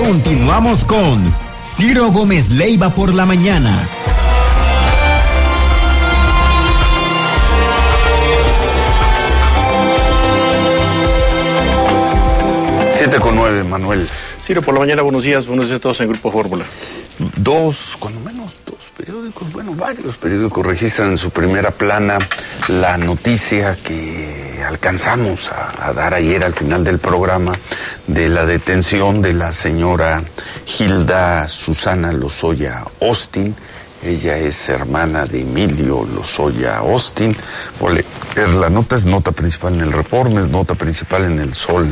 Continuamos con Ciro Gómez Leiva por la mañana. Siete con 9, Manuel. Ciro, por la mañana, buenos días a todos en Grupo Fórmula. Cuando menos dos periódicos, varios periódicos registran en su primera plana la noticia que alcanzamos a dar ayer al final del programa de la detención de la señora Hilda Susana Lozoya Austin. Ella es hermana de Emilio Lozoya Austin. La nota es nota principal en el Reforma, es nota principal en El Sol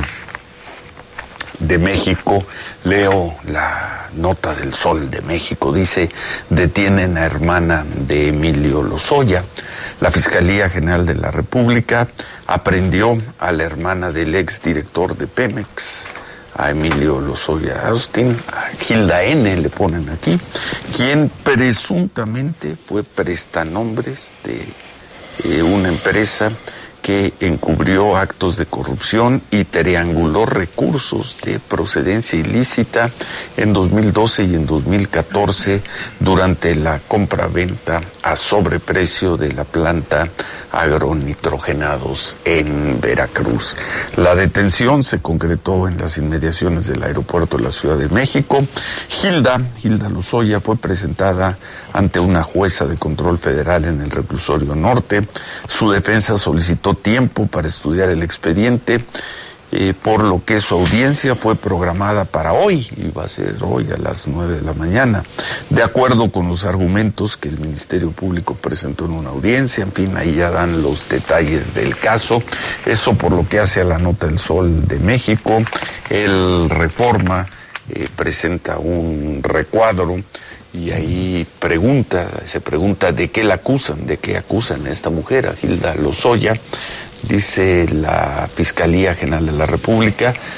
de México. Leo la nota del Sol de México. Dice: detienen a hermana de Emilio Lozoya. La Fiscalía General de la República aprehendió a la hermana del exdirector de Pemex, a Emilio Lozoya Austin, a Hilda N. le ponen aquí, quien presuntamente fue prestanombres de una empresa que encubrió actos de corrupción y trianguló recursos de procedencia ilícita en 2012 y en 2014 durante la compra-venta a sobreprecio de la planta agronitrogenados en Veracruz. La detención se concretó en las inmediaciones del aeropuerto de la Ciudad de México. Hilda Lozoya fue presentada ante una jueza de control federal en el reclusorio norte. Su defensa solicitó tiempo para estudiar el expediente, por lo que su audiencia fue programada para hoy, y va a ser hoy a las 9 de la mañana, de acuerdo con los argumentos que el Ministerio Público presentó en una audiencia. En fin, ahí ya dan los detalles del caso. Eso por lo que hace a la nota del Sol de México. El Reforma presenta un recuadro y ahí se pregunta de qué la acusan, de qué acusan a esta mujer, a Hilda Lozoya. Dice la Fiscalía General de la República: